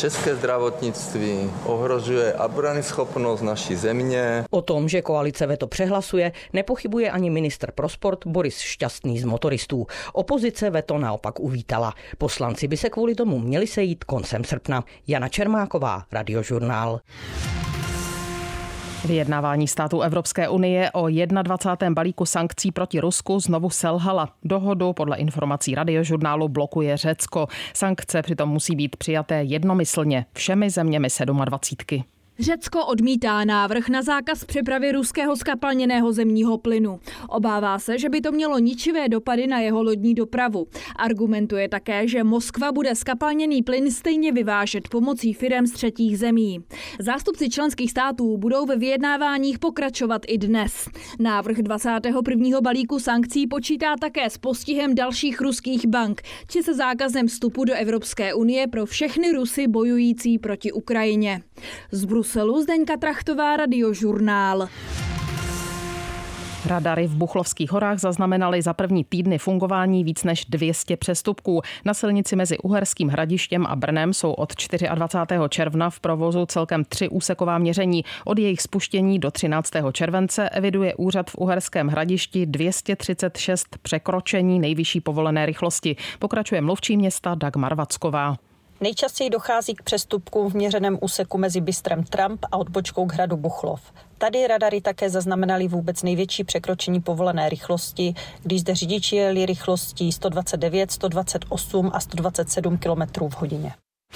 české zdravotnictví, ohrožuje obranyschopnost naší země. O tom, že koalice veto přehlasuje, nepochybuje ani ministr pro sport Boris Šťastný z Motoristů. Opozice veto naopak uvítala. Poslanci by se kvůli tomu měli sejít koncem srpna. Jana Čermáková, Radiožurnál. Vyjednávání států Evropské unie o 21. balíku sankcí proti Rusku znovu selhala. Dohodu podle informací Radiožurnálu blokuje Řecko. Sankce přitom musí být přijaté jednomyslně všemi zeměmi 27. Řecko odmítá návrh na zákaz přepravy ruského zkapalněného zemního plynu. Obává se, že by to mělo ničivé dopady na jeho lodní dopravu. Argumentuje také, že Moskva bude zkapalněný plyn stejně vyvážet pomocí firem z třetích zemí. Zástupci členských států budou ve vyjednáváních pokračovat i dnes. Návrh 21. balíku sankcí počítá také s postihem dalších ruských bank či se zákazem vstupu do Evropské unie pro všechny Rusy bojující proti Ukrajině. Z Bruselu Zdeňka Trachtová, Radiožurnál. Radary v Buchlovských horách zaznamenaly za první týdny fungování víc než 200 přestupků. Na silnici mezi Uherským Hradištěm a Brnem jsou od 24. června v provozu celkem 3 úseková měření. Od jejich spuštění do 13. července eviduje úřad v Uherském Hradišti 236 překročení nejvyšší povolené rychlosti. Pokračuje mluvčí města Dagmar Vacková. Nejčastěji dochází k přestupkům v měřeném úseku mezi Bystrem Tramp a odbočkou k hradu Buchlov. Tady radary také zaznamenaly vůbec největší překročení povolené rychlosti, když zde řidiči jeli rychlostí 129, 128 a 127 km v hodině.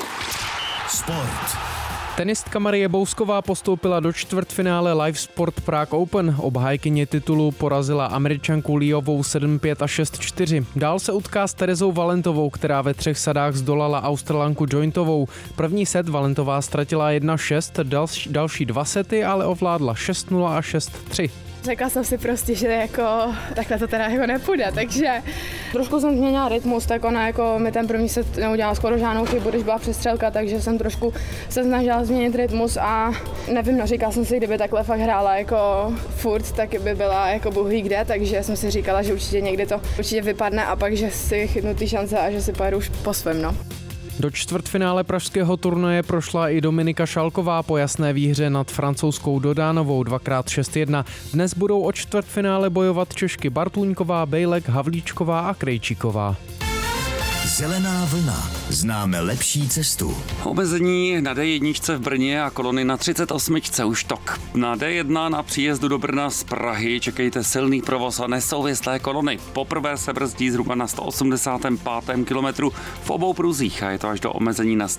Sport. Tenistka Marie Bousková postoupila do čtvrtfinále Live Sport Prague Open. Obhájkyně titulu porazila Američanku Liovou 7-5 a 6-4. Dál se utká s Terezou Valentovou, která ve 3 sadách zdolala Australanku Jointovou. První set Valentová ztratila 1-6, další 2 sety ale ovládla 6-0 a 6-3. Řekla jsem si prostě, že jako takhle to teda jako nepůjde, takže trošku jsem změnila rytmus, tak ona jako mi ten první set neudělala skoro žádnou chybu, když byla přestřelka, takže jsem trošku se snažila změnit rytmus a nevím, říkala jsem si, kdyby takhle fakt hrála jako furt, tak by byla jako bůh ví kde, takže jsem si říkala, že určitě někdy to určitě vypadne a pak, že si chytnu ty šance a že si pojedu už po svém, no. Do čtvrtfinále pražského turnaje prošla i Dominika Šalková po jasné výhře nad francouzskou Dodánovou 2x6-1. Dnes budou o čtvrtfinále bojovat Češky Bartůňková, Bejlek, Havlíčková a Krejčíková. Zelená vlna. Známe lepší cestu. Omezení na D1 v Brně a kolony na 38 už tok. Na D1 na příjezdu do Brna z Prahy čekejte silný provoz a nesouvislé kolony. Poprvé se brzdí zhruba na 185. kilometru v obou pruzích a je to až do omezení na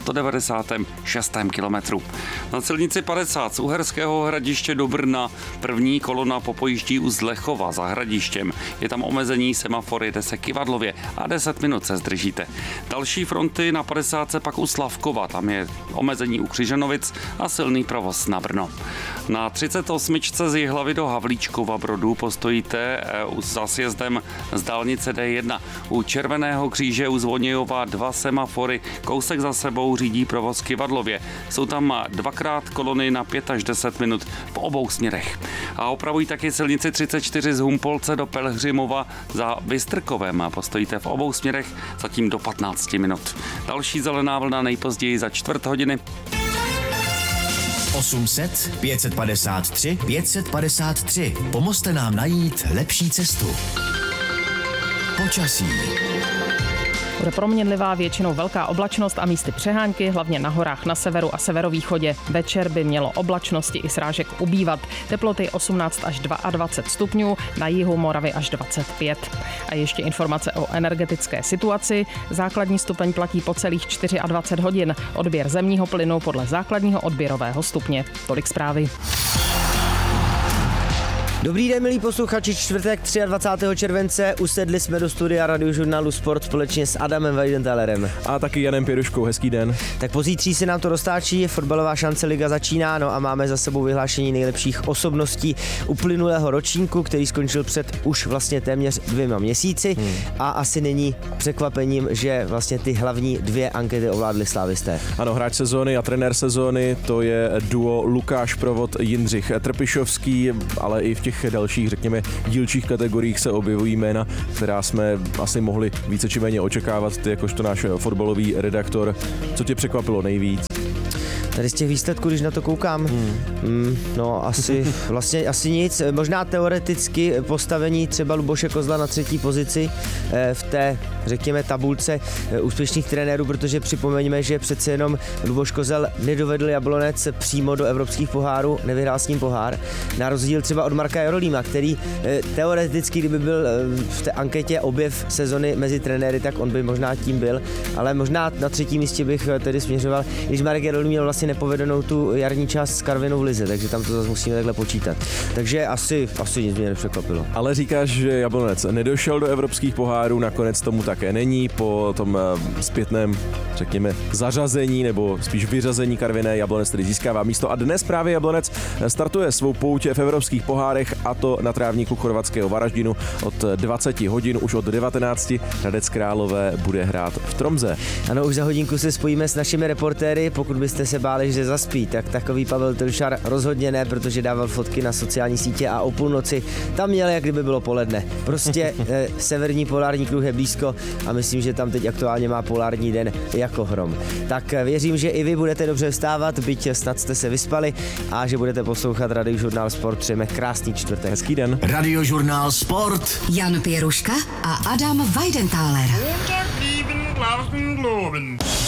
196. kilometru. Na silnici 50 z Uherského Hradiště do Brna první kolona popojíždí u Zlechova za Hradištěm. Je tam omezení, semafor jede se kyvadlově a 10 minut se zdržíte. Další fronty na 50 pak u Slavkova, tam je omezení u Křižanovic a silný provoz na Brno. Na 38 z Jihlavy do Havlíčkova Brodu postojíte za sjezdem z dálnice D1. U Červeného kříže u Zvonijova 2 semafory, kousek za sebou řídí provoz kyvadlově. Jsou tam 2x kolony na 5 až 10 minut v obou směrech. A opravují taky silnici 34 z Humpolce do Pelhřimova za Vystrkovem a postojíte v obou směrech zatím do 15 minut. Další zelená vlna nejpozději za čtvrt hodiny. 800 553 553. Pomozte nám najít lepší cestu. Počasí. Bude proměnlivá, většinou velká oblačnost a místy přehánky, hlavně na horách na severu a severovýchodě. Večer by mělo oblačnosti i srážek ubývat. Teploty 18 až 22 stupňů, na jihu Moravy až 25. A ještě informace o energetické situaci. Základní stupeň platí po celých 24 hodin. Odběr zemního plynu podle základního odběrového stupně. Tolik zprávy. Dobrý den, milí posluchači, čtvrtek 23. července usedli jsme do studia Radiožurnálu Sport společně s Adamem Weidentalerem. A taky Janem Pěruškou, hezký den. Tak pozítří se nám to roztáčí, fotbalová šance liga začíná, no a máme za sebou vyhlášení nejlepších osobností uplynulého ročníku, který skončil před už vlastně téměř 2 měsíci a asi není překvapením, že vlastně ty hlavní 2 ankety ovládli slávisté. Ano, hráč sezóny a trenér sezóny, to je duo Lukáš Provod, Jindřich Trpišovský, ale i v těch dalších, řekněme, dílčích kategoriích se objevují jména, která jsme asi mohli více či méně očekávat. Ty jakožto náš fotbalový redaktor, co tě překvapilo nejvíc? Tady z těch výsledků, když na to koukám, no asi nic. Možná teoreticky postavení třeba Luboše Kozla na 3. pozici v té, řekněme, tabulce úspěšných trenérů, protože připomeňme, že přece jenom Luboš Kozel nedovedl Jablonec přímo do evropských pohárů, nevyhrál s ním pohár. Na rozdíl třeba od Marka Jorolíma, který teoreticky, kdyby byl v té anketě objev sezony mezi trenéry, tak on by možná tím byl, ale možná na 3. místě bych tedy směřoval, když Marek Jorolím měl vlastně nepovedenou tu jarní část s Karvinou v lize, takže tam to zase musíme takhle počítat. Takže asi nic mě nepřekvapilo. Ale říkáš, že Jablonec nedošel do evropských pohárů, nakonec tomu také není. Po tom zpětném, řekněme, zařazení nebo spíš vyřazení Karviné Jablonec tedy získává místo a dnes právě Jablonec startuje svou pouť v evropských pohárech, a to na trávníku chorvatského Varaždinu od 20 hodin, už od 19. Hradec Králové bude hrát v Tromze. Ano, už za hodinku se spojíme s našimi reportéry, pokud byste se báli, že zaspí, tak takový Pavel Tršar rozhodně ne, protože dával fotky na sociální sítě a o půlnoci tam měl, jak kdyby bylo poledne. Prostě severní polární kruh je blízko a myslím, že tam teď aktuálně má polární den jako hrom. Tak věřím, že i vy budete dobře vstávat, byť snad jste se vyspali, a že budete poslouchat Radiožurnál Sport. Přejeme krásný čtvrtek. Hezký den. Radiožurnál Sport. Jan Pěruška a Adam Weidenthaler.